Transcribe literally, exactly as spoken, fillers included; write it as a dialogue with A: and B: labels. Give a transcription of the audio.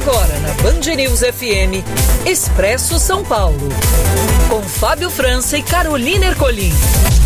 A: Agora na Band News F M, Expresso São Paulo, com Fábio França e Carolina Ercolim.